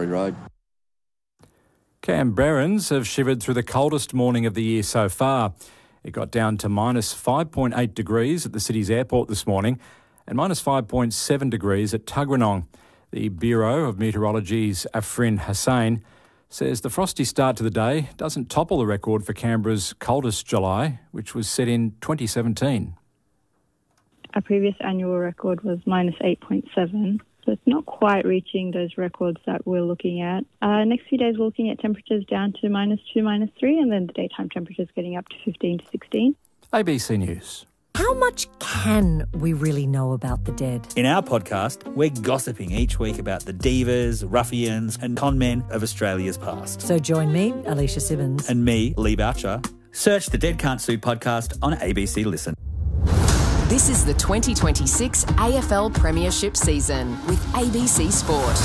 Macquarie Road. Canberrans have shivered through the coldest morning of the year so far. It got down to minus 5.8 degrees at the city's airport this morning and minus 5.7 degrees at Tuggeranong. The Bureau of Meteorology's Afrin Hussain says the frosty start to the day doesn't topple the record for Canberra's coldest July, which was set in 2017. Our previous annual record was minus 8.7. So it's not quite reaching those records that we're looking at. Next few days, we're looking at temperatures down to minus 2, minus 3, and then the daytime temperatures getting up to 15 to 16. ABC News. How much can we really know about the dead? In our podcast, we're gossiping each week about the divas, ruffians and conmen of Australia's past. So join me, Alicia Simmons. And me, Lee Boucher. Search the Dead Can't Sue podcast on ABC Listen. This is the 2026 AFL Premiership season with ABC Sport.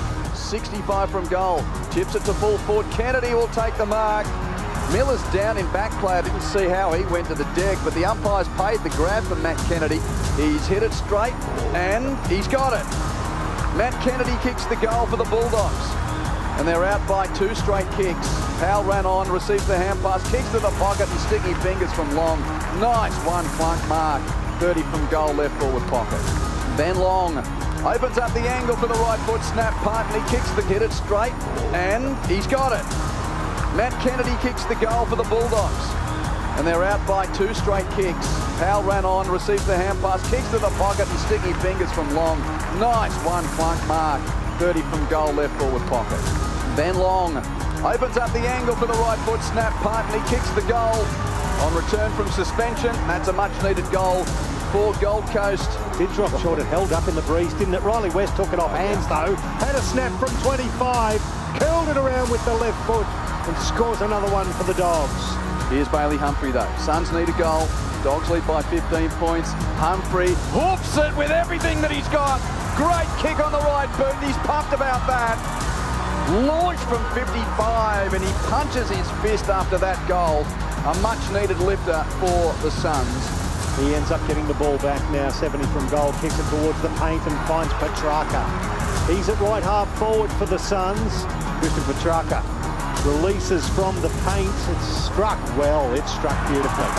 65 from goal. Chips it to full forward. Kennedy will take the mark. Miller's down in back play. I didn't see how he went to the deck, but the umpires paid the grab for Matt Kennedy. He's hit it straight, and he's got it. Matt Kennedy kicks the goal for the Bulldogs, and they're out by 2 straight kicks. Powell ran on, receives the hand pass, kicks to the pocket, and sticky fingers from Long. Nice one-plunk mark. 30 from goal, left forward pocket. Then Long opens up the angle for the right foot, snap punt, and he kicks the hit it straight, and he's got it. Matt Kennedy kicks the goal for the Bulldogs, and they're out by 2 straight kicks. Powell ran on, receives the hand pass, kicks to the pocket, and sticky fingers from Long. Nice one-plunk mark. 30 from goal, left forward pocket. Then Long opens up the angle for the right foot, snap punt, and he kicks the goal. On return from suspension, that's a much-needed goal for Gold Coast. Did drop short, it held up in the breeze, didn't it? Riley West took it off hands though. Had a snap from 25, curled it around with the left foot and scores another one for the Dogs. Here's Bailey Humphrey though. Suns need a goal. Dogs lead by 15 points. Humphrey hoofs it with everything that he's got. Great kick on the right boot. He's pumped about that. Launched from 55 and he punches his fist after that goal. A much-needed lifter for the Suns. He ends up getting the ball back now, 70 from goal, kicks it towards the paint and finds Petrarca. He's at right half forward for the Suns. Christian Petrarca releases from the paint. It's struck well, it struck beautifully.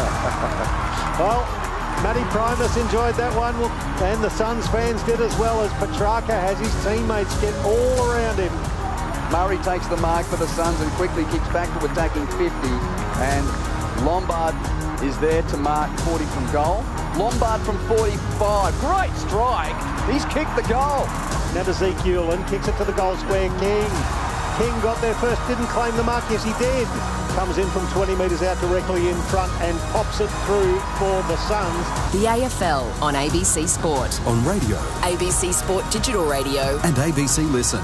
Well, Matty Primus enjoyed that one, and the Suns fans did as well, as Petrarca has his teammates get all around him. Murray takes the mark for the Suns and quickly kicks back to attacking 50, and Lombard is there to mark 40 from goal. Lombard from 45. Great strike. He's kicked the goal. Now Ezekiel and kicks it to the goal square. King got there first, didn't claim the mark. Yes, he did. Comes in from 20 metres out directly in front and pops it through for the Suns. The AFL on ABC Sport. On radio. ABC Sport Digital Radio. And ABC Listen.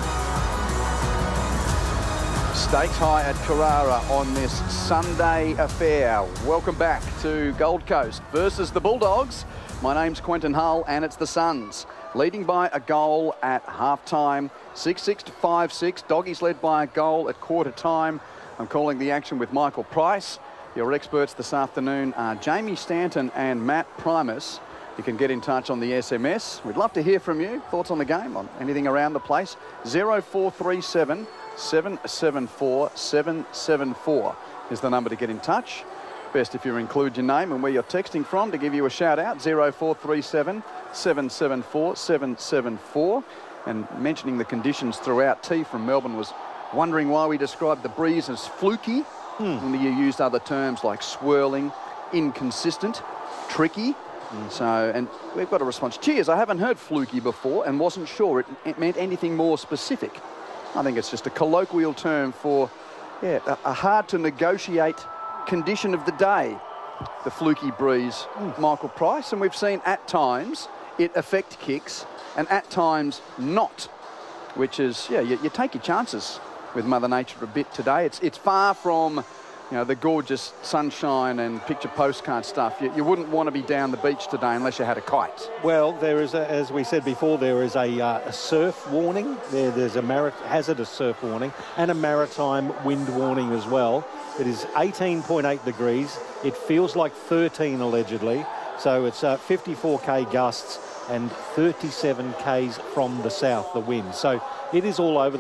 Stakes high at Carrara on this Sunday affair. Welcome back to Gold Coast versus the Bulldogs. My name's Quentin Hull and it's the Suns, leading by a goal at half-time. 6-6 to 5-6. Doggies led by a goal at quarter time. I'm calling the action with Michael Price. Your experts this afternoon are Jamie Stanton and Matt Primus. You can get in touch on the SMS. We'd love to hear from you. Thoughts on the game, on anything around the place. 0437 774 774 is the number to get in touch. Best if you include your name and where you're texting from to give you a shout out. 0437 774 774. And mentioning the conditions throughout, T from Melbourne was wondering why we described the breeze as fluky. When you used other terms like swirling, inconsistent, tricky. So, and we've got a response. Cheers, I haven't heard fluky before and wasn't sure it meant anything more specific. I think it's just a colloquial term for, a hard to negotiate condition of the day, the fluky breeze, Michael Price. And we've seen at times it affect kicks and at times not, which is, you take your chances with Mother Nature a bit today. It's far from, the gorgeous sunshine and picture postcard stuff. You wouldn't want to be down the beach today unless you had a kite. Well, there is, as we said before, there is a surf warning. There's a hazardous surf warning and a maritime wind warning as well. It is 18.8 degrees. It feels like 13 allegedly. So it's 54k gusts and 37 k's from the south, the wind. So it is all over